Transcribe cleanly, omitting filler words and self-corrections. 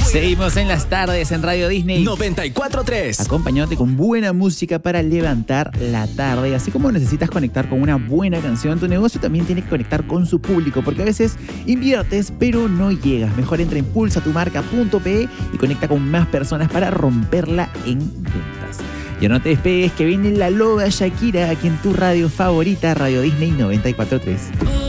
Seguimos en las tardes en Radio Disney 94.3, acompañándote con buena música para levantar la tarde. Así como necesitas conectar con una buena canción, tu negocio también tiene que conectar con su público, porque a veces inviertes pero no llegas. Mejor entra a impulsatumarca.pe y conecta con más personas para romperla en ventas. Ya no te despegues, que viene la loba Shakira aquí en tu radio favorita, Radio Disney 94.3.